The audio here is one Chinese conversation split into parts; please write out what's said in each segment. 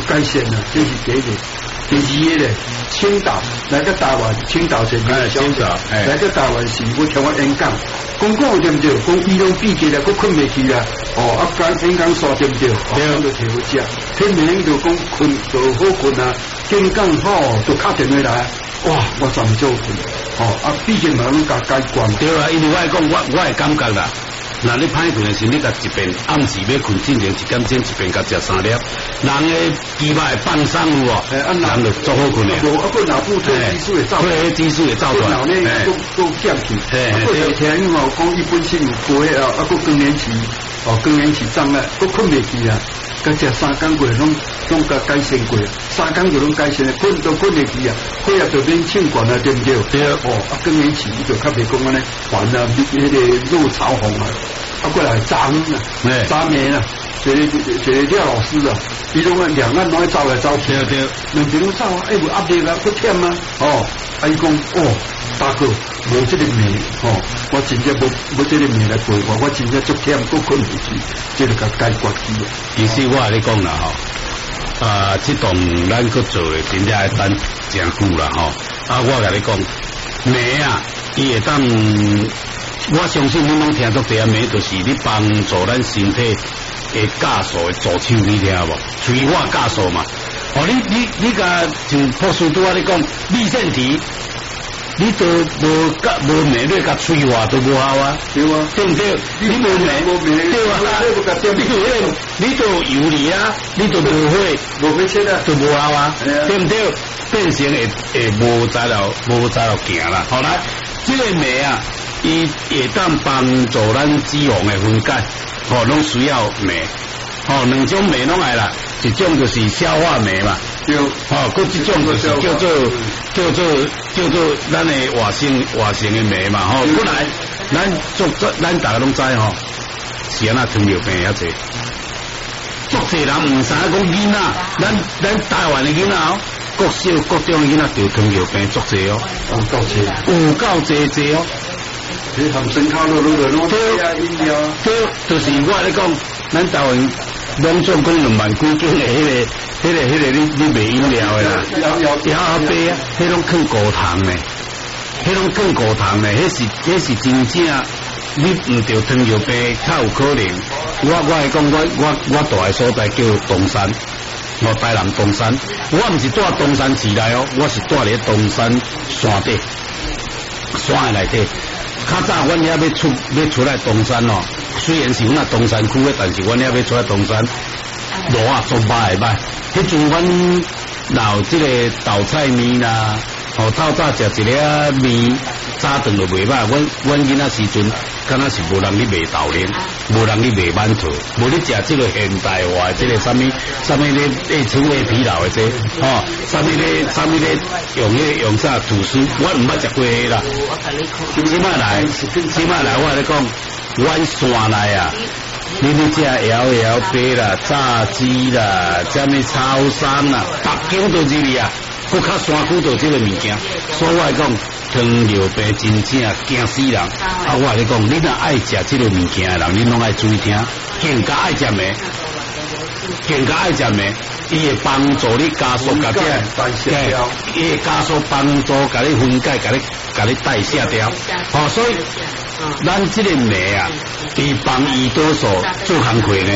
改善了，这是第一个。第二个咧，青岛来个台湾，青岛是青岛， 来个台湾是我听我演讲，讲对不对？讲伊拢闭起来，我困袂去啊！哦，讲演讲说对不对？对，就听好食。天明就讲困就好困啊，演讲好就敲电话来，哇！我怎么就困？哦，毕竟嘛，拢甲解关。 对啊，因为我讲我会感觉啦。那你歹困的时，你甲一边暗时要困之前1点钟一边甲食3粒，人的鸡巴会放松有哦，人就足好困的。 个脑部退激素会造， 退激素会造出来， 脑内都降去。个有听哦，讲伊本身有高血压，个更年期更年期障碍，个困袂去啊。甲食3工过拢甲改善过，3工就拢改善了，困都困袂去啊，血压就变清管啊，对不对？ 对更年期伊就较袂讲安尼烦啊，迄个肉潮红啊，过来杂面啊，一个老师啊，伊拢两岸拢爱走来走去， 对， 两边拢走啊，有压力啊，不忝啊，伊讲大哥，无这个命我真正无这个命来陪我真正足忝，都困袂去，这个甲解决去。 其实我跟你讲啦这栋咱去做的真正要等真久啦我跟你讲，命啊，伊会当，我相信你拢听足侪命，就是你帮助咱身体的加速的助手，你听无？催化加速嘛。你甲像博士拄仔你讲，立腺体。你都无美丽甲催化都无效啊， 对啊， 对不对？你无美，对啊，你都有理啊，你都无会， 无会切啊， 都无效啊，对不对？变成会无在了行啦。好来，这个酶啊，伊会当帮助咱脂肪的分解，拢需要酶。两种酶拢来啦，一种就是消化酶嘛， 对， 佮这种就是叫做咱的活性的酶嘛，过来，咱大家拢知是安那糖尿病遐济，足济人唔知讲囡仔，咱台湾的囡仔各种囡仔得糖尿病足济有够济你含生卡路拢对，就是我咧讲，咱台湾拢总讲2万几斤的迄个你卖饮料的啦，摇杯啊，迄种更高糖的，迄是真正你唔着糖尿病，较有可能。我会讲我住的所在叫东山，台南东山，我唔是住东山市内我是住咧东山山底，山的内底。较早阮遐要出来东山虽然是阮东山区的，但是阮遐要出来东山，路啊做歹会歹。迄阵阮老这个豆菜面啦，透早食一粒面，早顿就袂歹。阮囡仔时阵，敢若是无人去卖豆奶，无人去卖馒头，无你食这个现代化的这个什么咧轻微疲劳的这什么咧用啥吐司，我唔捌食过迄啦。即摆来，我咧讲，阮山内啊。你食摇杯啦、炸鸡啦、什么炒山啦，北京都入去啊，搁较山区都这个物件。所以我讲，糖尿病真正惊死人。我咧讲，你若爱食这个物件的人，你拢爱注意听，更加爱食咩？伊会帮助你加速甲伊会加速帮助甲你分解，甲你代谢掉。所以咱这个酶啊，伊帮胰岛素做工课呢，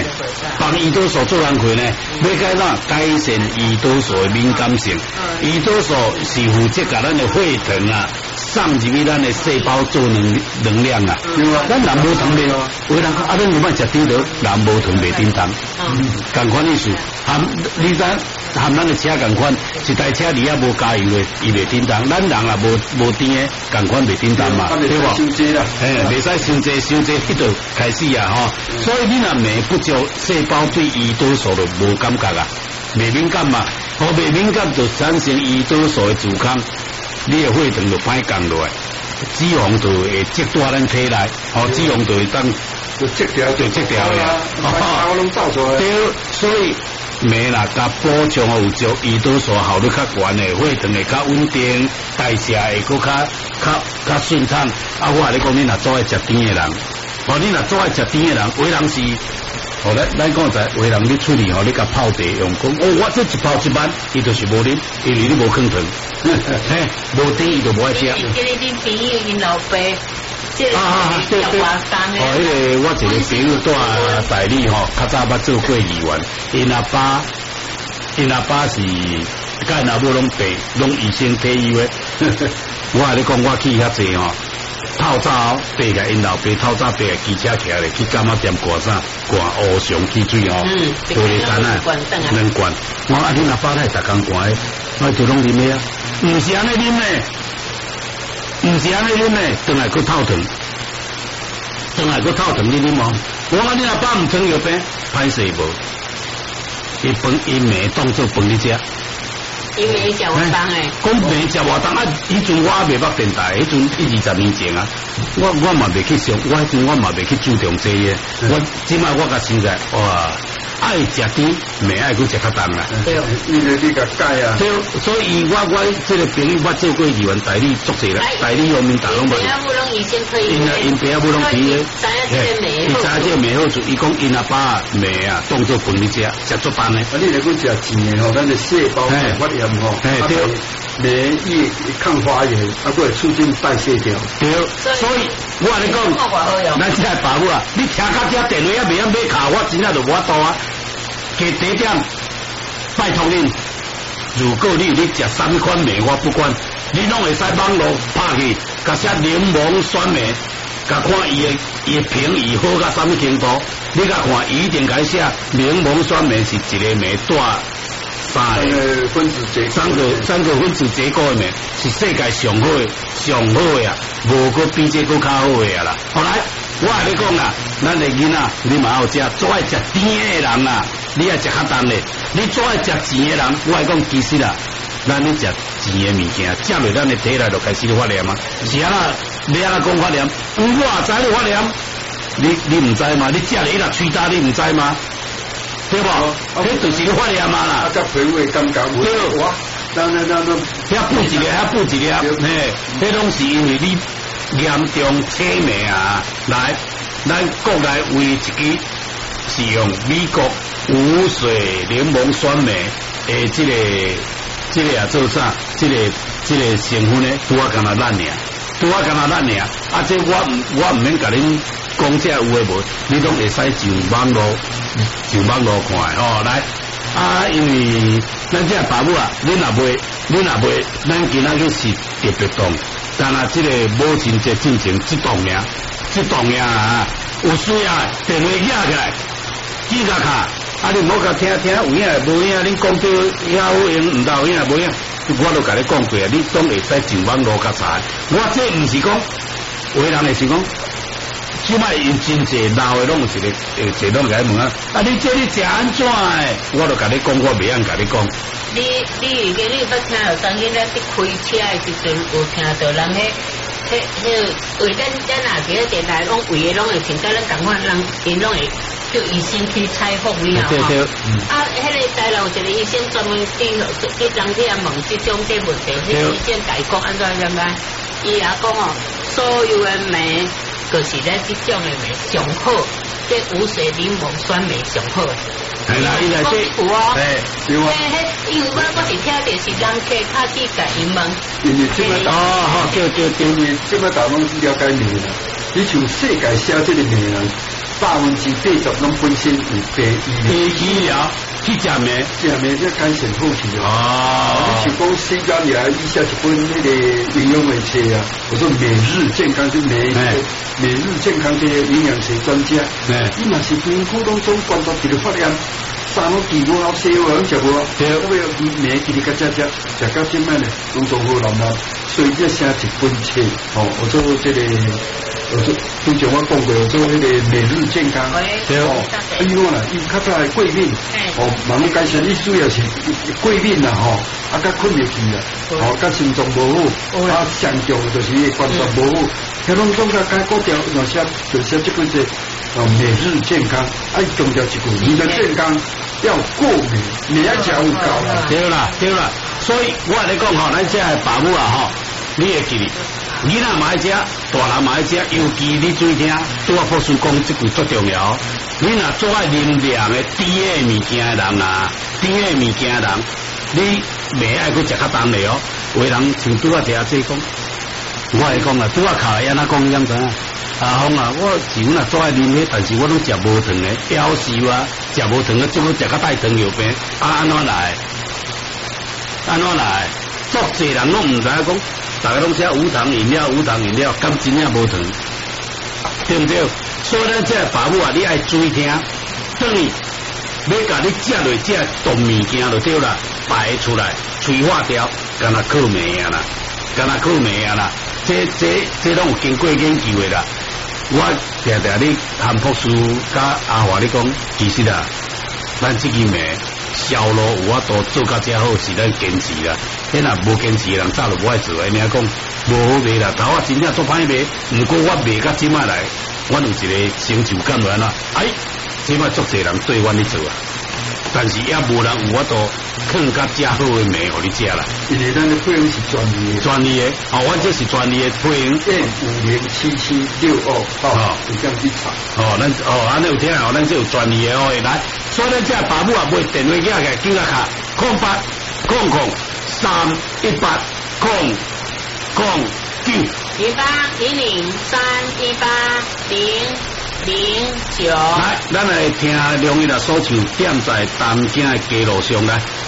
要改善胰岛素的敏感性。胰岛素是负责甲咱的血糖啊送入去咱的细胞做能量啊。咱人无糖面，有人讲咱唔捌食甜的，人无糖袂叮当，同款意思。你咱咱的车同款，一台车你也无加油的，伊袂叮当。咱人啊无甜的，同款袂叮当嘛，对无？袂使伤济，迄度开始啊所以你若酶不足，细胞对胰岛素就无感觉啊，袂敏感嘛。袂敏感就产生胰岛素的阻抗，你的血糖就歹降落来，脂肪就会积在咱体内，脂肪就会当就积掉呀，对，所以。酶啦，甲补充有足胰岛素效率较悬的，血糖会较稳定，代谢会搁较顺畅。我话你讲，你若做爱食甜的人，你若做爱食甜的人，有人是好来，咱讲在为人你处理吼，你甲泡茶用讲，我这一泡1万，伊就是无啉，因为你无囥糖，嘿，无甜伊就无爱食。 这个恁朋友因老爸，这个对，我一个朋友在大理吼，较早捌做过议员，因阿爸是甲因阿母拢医生退休的，我跟你讲，我去遐济吼。透早爬起因老爸透早爬起机车徛咧去柑仔店挂啥挂乌熊汽水哦，玻璃干啊，两罐。我阿恁阿爸咧逐工挂的，我就拢啉的啊，唔是安尼啉的，唔是安尼啉的，转来佫透糖，你啉无？我阿恁阿爸唔糖药病，歹势无？伊饭伊糜当做饭你食。 因为食活动诶， 讲袂食活动啊！以前我未捌电台，迄阵20年前啊，我嘛未去上，我迄阵我嘛未去注重这个。我即摆我甲现在哇，爱食甜，未爱去食较重啊。 对，因为你个改啊。 对，所以我这个朋友我做过议员代理作者啦，代理国民党拢无。 因爸母拢医生可以。 因爸母拢提的，伊知影这个糜好处，伊讲因阿爸糜啊，当做饭你食足饭的。 啊，你来讲食甜的吼，咱的细胞发炎吼，对，免疫抗发炎，啊，佫会促进代谢掉。 对，所以我跟你讲，咱这个爸母啊，你听到这电话也未晓买卡，我真正就无法度啊。给第一点，拜托恁，如果你食什么款糜，我不管，你拢会使网络拍去，甲写柠檬酸糜，甲看伊的评语好甲什么程度，你甲看伊一定甲写柠檬酸糜是一个糜带。三个分子结构的糜是世界上好的啊，无个比这个较好的啊啦。后来我跟你讲啦，咱的囡仔你嘛要食，最爱食甜的人啊，你爱食较淡的，你最爱食甜的人，我跟你讲其实啦，咱你食甜的物件，食落咱的体内就开始发炎啊。是啊啦，你安那讲发炎，我知你发炎，你唔知嘛？你食了一粒吹打，你唔知嘛？对不？迄就是发炎嘛啦。 啊，甲脾胃感觉有。对哇，那， 遐补一个，嘿，迄拢是因为你严重扯糜啊。来，咱国内唯一支是用美国无水柠檬酸糜诶，这个也做啥？这个成分呢，拄啊干那咱尔，啊，这我唔免甲恁。讲这有诶无，你拢会使上网络看哦。来啊，因为咱这爸母啊，你若袂，咱今仔日是特别动，但啊，这个母亲节进行这动啊，有需要电话举起来，记下卡，啊，你唔好甲听有影无影，恁讲到遐有影，唔到影无影，我都甲你讲过啊，你总会使上网络甲查。我这唔是讲，有的人会是讲。即摆因真济老的拢有一个坐拢来问啊，你这你食安怎诶？我就甲你讲，我袂晓甲你讲。 你捌听到当今咧伫开车诶时阵，有听到人为咱若伫咧电台拢为诶拢会听到咱同款人，因拢会叫医生去采访你啊。 对。 啊，迄个台南有一个医生专门去人去问即种这问题，迄个医生甲伊讲安怎，伊也讲哦，所有诶糜。就是咱这种的糜上好，这无水柠檬酸糜上好。 系啦，伊来这有哦， 对啊。 因为我是听的是人客他去甲伊问， 因为这摆好，因为这摆大拢是了解糜啦。你像世界写这个糜人80%拢本身有医疗去食糜这肝肾好去哦。 你像讲西班牙以下一本那个营养的册啊，我说每日健康是每日健康这些营养学专家，伊嘛是评估当中关注一个发炎，三种地无好西有人食无，对，我要每一日个食到今晚呢，拢做好难难，所以要写一本册哦，我做这个。都像我讲过，做那个每日健康，对哦。伊讲啦，伊较早的过敏，慢慢改善。伊主要是过敏啦，吼，啊，甲困袂去啦，甲心脏无好，啊，上重就是关节无好。迄拢讲甲改过掉，那些就写这个是每日健康，啊，强调一句，你的健康要过敏，你要讲有够啦。 对啦。所以我来讲吼，咱这爸母啊吼。 你会记哩。囡仔嘛爱食，大人嘛爱食，尤其你注意听，拄啊博士讲这句最重要。你若做爱啉凉的甜的物件的人啊，甜的物件的人，你袂爱去食较重的哦。有的人像拄啊这讲，我会讲啊，拄啊靠安那讲样子啊。啊，风啊！我是阮若做爱啉迄，但是我拢食无糖的，夭寿啊！食无糖的，最好食较带糖尿病。啊，安怎来？安怎来？足侪人拢唔知影讲，大家拢写无糖饮料，无糖饮料，敢真正无糖，对不对？所以咱这爸母啊，你爱注意听，等于要甲你食落这冻物件就对啦，排出来，催化掉，干那靠霉啊啦，干那靠霉啊啦，这拢有经过研究的啦。我常常你韩博士甲阿华你讲，其实啊，咱这个命销路有法度做甲遮好，是咱坚持啦。迄若无坚持的人，早就无爱做。人家讲无好卖啦，头啊真正做歹卖，毋过我卖甲即摆来，我有一个成就感来啦。哎，即摆足侪人对我咧做啊，但是也无人有法度放甲遮好的卖互你食啦。 因为咱的配音是专业的， 专业的，哦，我这是专业的配音。 N507762就这样去查。 哦，咱哦，安尼有听哦，咱这有专业的哦，来，所以咱这爸母啊，买电话起来，记下卡，0800981009。来，咱来听梁毅的所唱，点在东京的街路上来。